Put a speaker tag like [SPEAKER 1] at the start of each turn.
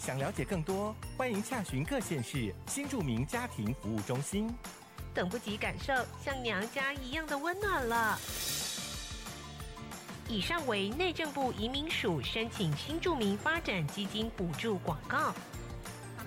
[SPEAKER 1] 想了解更多，欢迎洽询各县市新住民家庭服务中心。
[SPEAKER 2] 等不及感受像娘家一样的温暖了。以上为内政部移民署申请新住民发展基金补助广告。